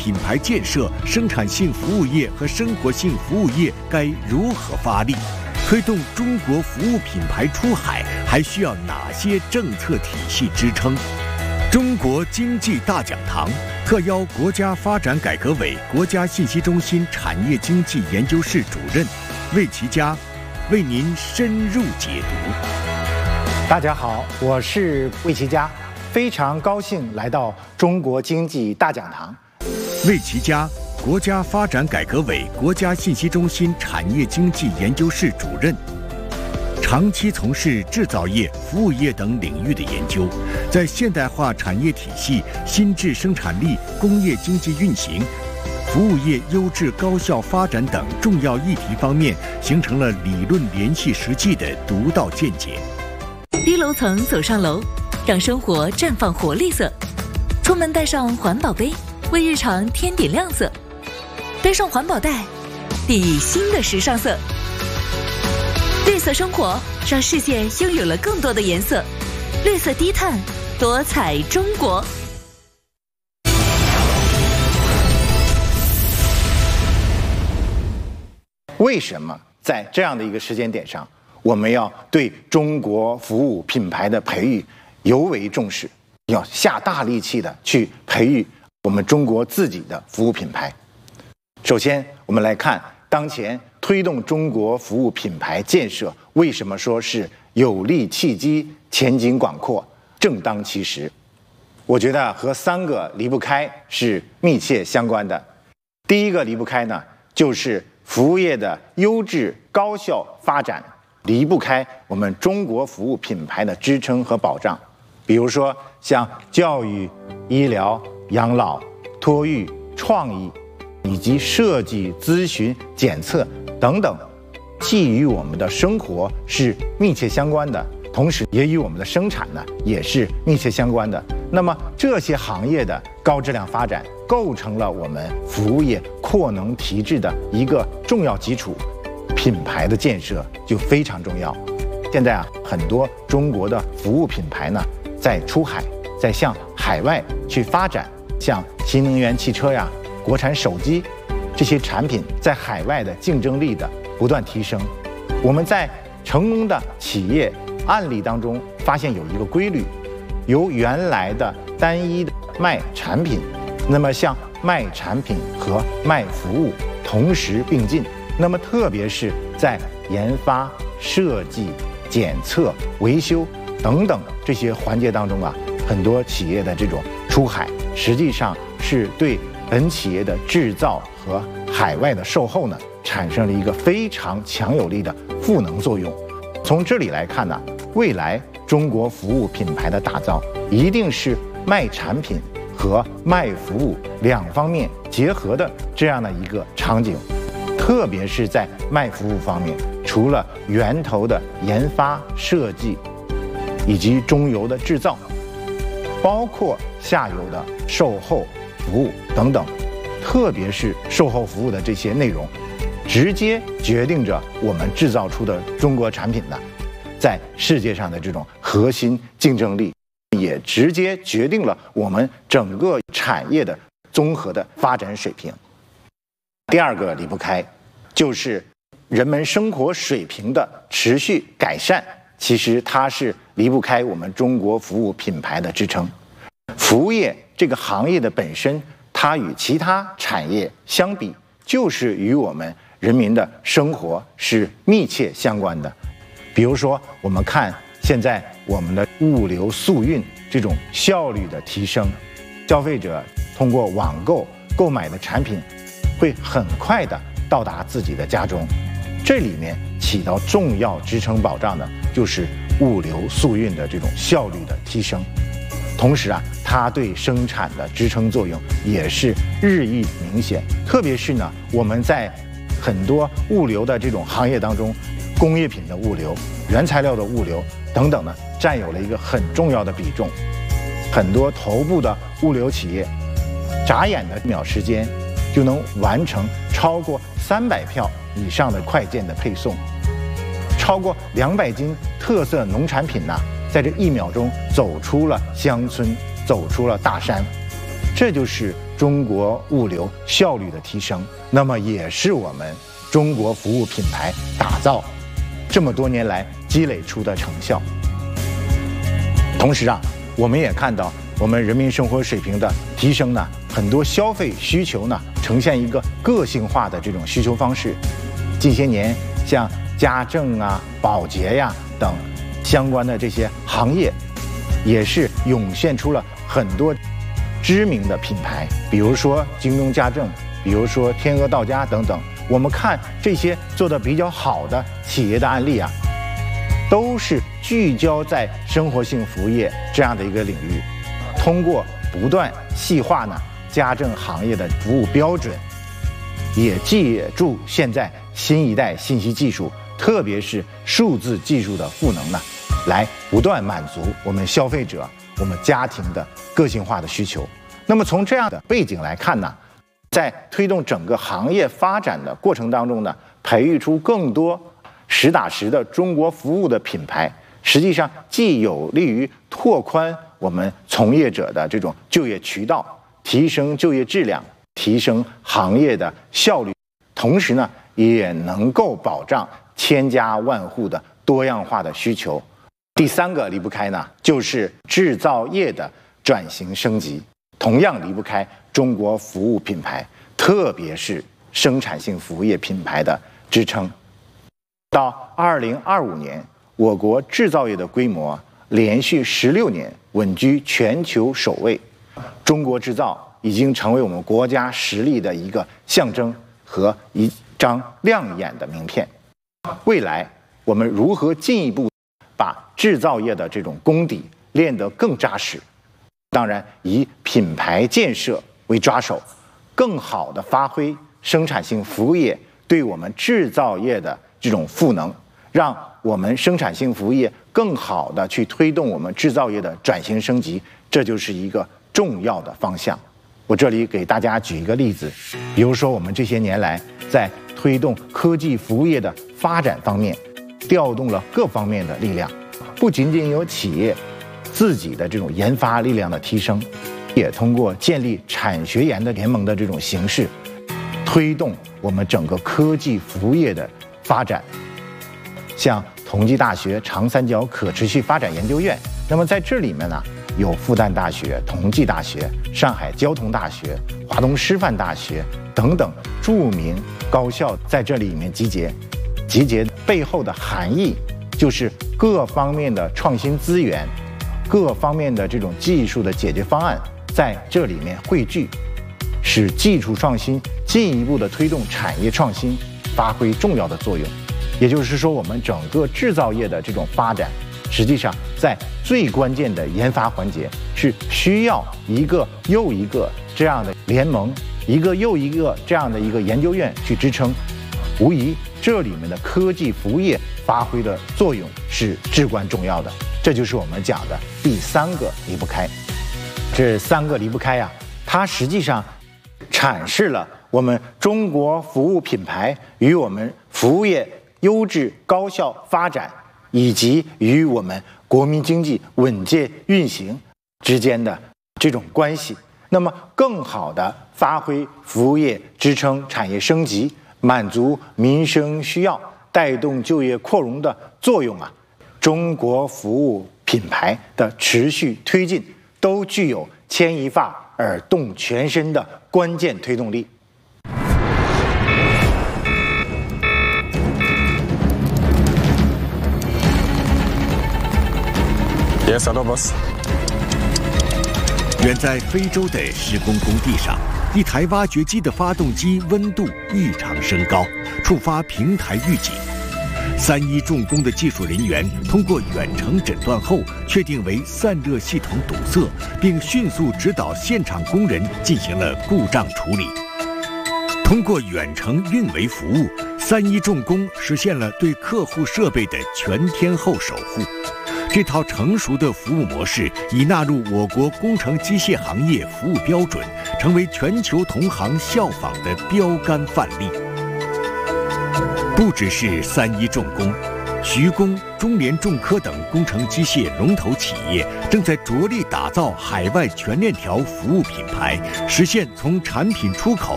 品牌建设、生产性服务业和生活性服务业该如何发力？推动中国服务品牌出海还需要哪些政策体系支撑？中国经济大讲堂特邀国家发展改革委国家信息中心产业经济研究室主任魏其嘉为您深入解读。 大家好，我是魏其嘉，非常高兴来到中国经济大讲堂。 魏其嘉，国家发展改革委国家信息中心产业经济研究室主任，长期从事制造业、服务业等领域的研究，在现代化产业体系、新质生产力、工业经济运行、服务业优质高效发展等重要议题方面，形成了理论联系实际的独到见解。 低楼层走上楼，让生活绽放活力色。出门带上环保杯，为日常添点亮色。背上环保袋，砥砺新的时尚色。绿色生活让世界拥有了更多的颜色。绿色低碳，多彩中国。 为什么在这样的一个时间点上，我们要对中国服务品牌的培育尤为重视，要下大力气的去培育我们中国自己的服务品牌？首先，我们来看当前推动中国服务品牌建设，为什么说是有利契机、前景广阔、正当其时？我觉得和三个离不开是密切相关的。第一个离不开呢，就是服务业的优质高效发展离不开我们中国服务品牌的支撑和保障。比如说像教育、医疗、养老、托育、创意以及设计、咨询、检测等等，既与我们的生活是密切相关的，同时也与我们的生产呢也是密切相关的。那么这些行业的高质量发展，构成了我们服务业扩能提质的一个重要基础，品牌的建设就非常重要。现在很多中国的服务品牌呢，在出海，在向海外去发展，像新能源汽车呀、国产手机这些产品在海外的竞争力的不断提升。我们在成功的企业案例当中发现有一个规律，由原来的单一的卖产品，那么像卖产品和卖服务同时并进，那么特别是在研发、设计、检测、维修等等这些环节当中很多企业的这种出海，实际上是对本企业的制造和海外的售后呢，产生了一个非常强有力的赋能作用。从这里来看呢，未来中国服务品牌的打造，一定是卖产品和卖服务两方面结合的这样的一个场景。特别是在卖服务方面，除了源头的研发、设计以及中游的制造，包括下游的售后服务等等，特别是售后服务的这些内容，直接决定着我们制造出的中国产品呢，在世界上的这种核心竞争力，也直接决定了我们整个产业的综合的发展水平。第二个离不开，就是人们生活水平的持续改善，其实它是离不开我们中国服务品牌的支撑。服务业这个行业的本身，它与其他产业相比，就是与我们人民的生活是密切相关的。比如说，我们看现在我们的物流速运这种效率的提升，消费者通过网购购买的产品会很快的到达自己的家中，这里面起到重要支撑保障的就是物流速运的这种效率的提升。同时它对生产的支撑作用也是日益明显。特别是呢，我们在很多物流的这种行业当中，工业品的物流、原材料的物流等等呢，占有了一个很重要的比重。很多头部的物流企业，眨眼的1秒时间就能完成超过300票以上的快件的配送，超过200斤特色农产品在这1秒钟走出了乡村，走出了大山。这就是中国物流效率的提升，那么也是我们中国服务品牌打造这么多年来积累出的成效。同时啊，我们也看到我们人民生活水平的提升呢，很多消费需求呢呈现一个个性化的这种需求方式。近些年，像家政啊、保洁呀等相关的这些行业，也是涌现出了很多知名的品牌，比如说京东家政，比如说天鹅到家等等。我们看这些做得比较好的企业的案例啊，都是聚焦在生活性服务业这样的一个领域，通过不断细化呢家政行业的服务标准，也借助现在新一代信息技术，特别是数字技术的赋能呢，来不断满足我们消费者、我们家庭的个性化的需求。那么从这样的背景来看呢，在推动整个行业发展的过程当中呢，培育出更多实打实的中国服务的品牌，实际上既有利于拓宽我们从业者的这种就业渠道，提升就业质量，提升行业的效率，同时呢，也能够保障千家万户的多样化的需求。第三个离不开呢，就是制造业的转型升级，同样离不开中国服务品牌，特别是生产性服务业品牌的支撑。到2025年，我国制造业的规模连续16年稳居全球首位，中国制造已经成为我们国家实力的一个象征和一张亮眼的名片。未来我们如何进一步把制造业的这种功底练得更扎实？当然，以品牌建设为抓手，更好地发挥生产性服务业对我们制造业的这种赋能，让我们生产性服务业更好地去推动我们制造业的转型升级，这就是一个重要的方向。我这里给大家举一个例子，比如说我们这些年来在推动科技服务业的发展方面，调动了各方面的力量，不仅仅有企业自己的这种研发力量的提升，也通过建立产学研的联盟的这种形式，推动我们整个科技服务业的发展。像同济大学长三角可持续发展研究院，那么在这里面呢，有复旦大学、同济大学、上海交通大学、华东师范大学等等著名高校在这里面集结。集结背后的含义就是各方面的创新资源，各方面的这种技术的解决方案在这里面汇聚，使技术创新进一步的推动产业创新发挥重要的作用。也就是说，我们整个制造业的这种发展，实际上在最关键的研发环节是需要一个又一个这样的联盟，一个又一个这样的一个研究院去支撑。无疑，这里面的科技服务业发挥的作用是至关重要的。这就是我们讲的第三个离不开。这三个离不开呀，它实际上阐释了我们中国服务品牌与我们服务业优质高效发展，以及与我们国民经济稳健运行之间的这种关系。那么，更好地发挥服务业支撑产业升级、满足民生需要、带动就业扩容的作用啊，中国服务品牌的持续推进都具有牵一发而动全身的关键推动力。 Yes, hello, boss. 远在非洲的施工工地上，一台挖掘机的发动机温度异常升高，触发平台预警。31重工的技术人员通过远程诊断后，确定为散热系统堵塞，并迅速指导现场工人进行了故障处理。通过远程运维服务，31重工实现了对客户设备的全天候守护。这套成熟的服务模式已纳入我国工程机械行业服务标准，成为全球同行效仿的标杆范例。不只是31重工， 徐工、中联重科等工程机械龙头企业正在着力打造海外全链条服务品牌，实现从产品出口